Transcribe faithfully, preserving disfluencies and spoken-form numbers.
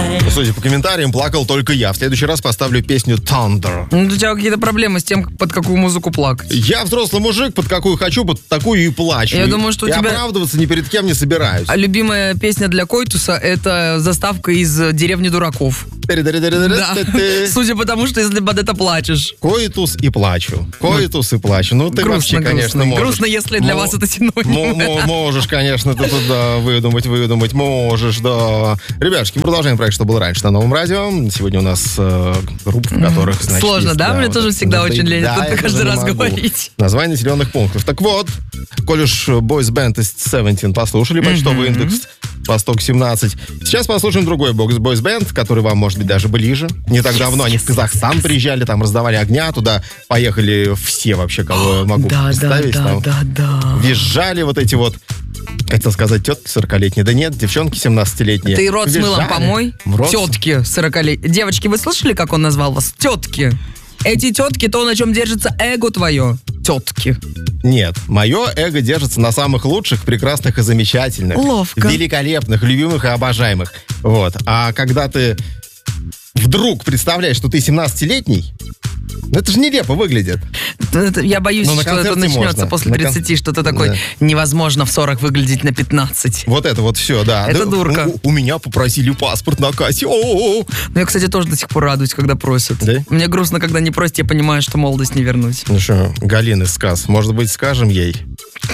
night. Судя по комментариям, плакал только я. В следующий раз поставлю песню Thunder. Ну, у тебя какие-то проблемы с тем, под какую музыку плакать. Я взрослый мужик, под какую хочу, под такую и плачу. Я думаю, что у и тебя- оправдываться ни перед кем не собираюсь. А любимая песня для койтуса — это заставка из «Деревни дураков». Да. Судя по тому, что если под это плачешь. Коитус и плачу. Коитус и плачу. Ну, ты Грустно, вообще, грустно. конечно, можешь. Грустно, если для Мо- вас это синоним. мо- мо- Можешь, конечно, ты туда выдумать, выдумать. Можешь, да. Ребятушки, мы продолжаем проект «Что было раньше» на Новом радио. Сегодня у нас э, группы, в которых, значит, Сложно, есть, да? Мне вот тоже это. всегда Да, очень лень да, тут я каждый даже раз не могу. говорить. Название населенных пунктов. Так вот, коль уж Boys Band из семнадцать послушали, почтовый индекс Восток семнадцать. Сейчас послушаем другой бокс Boys Band, который вам, может быть, даже ближе. Не так давно они в Казахстан приезжали, там раздавали огня, туда поехали все вообще, кого я могу Да, да, представить. да, там да, да. Визжали вот эти вот, хотел сказать, тетки сорокалетние. Да нет, девчонки семнадцатилетние. Ты рот с мылом Визжали. помой. Рот с- Тетки сорокалетние. Девочки, вы слышали, как он назвал вас? Тетки. Эти тетки, то, на чем держится эго твое. Тетки. Нет, мое эго держится на самых лучших, прекрасных и замечательных. Ловко. Великолепных, любимых и обожаемых. Вот. А когда ты вдруг представляешь, что ты семнадцатилетний, ну это же нелепо выглядит. Это- я боюсь, Ну, на что это концерте начнется можно. после На кон- тридцати, что ты такой, Да. невозможно в сорок выглядеть на пятнадцать. Вот это вот все, да. Это Да, дурка. У, у меня попросили паспорт на кассе. О-о-о. Но я, кстати, тоже до сих пор радуюсь, когда просят. Да? Мне грустно, когда не просят, я понимаю, что молодость не вернуть. Ну что, Галины сказ, может быть, скажем ей?